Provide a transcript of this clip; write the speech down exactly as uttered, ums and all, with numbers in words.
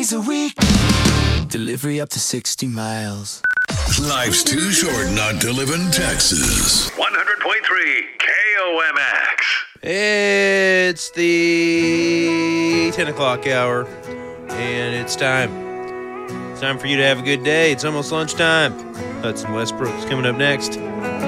days a week. Delivery up to sixty miles. Life's too short not to live in Texas. one hundred point three K O M X. It's the ten o'clock hour, and it's time. It's time for you to have a good day. It's almost lunchtime. Hudson Westbrook's coming up next.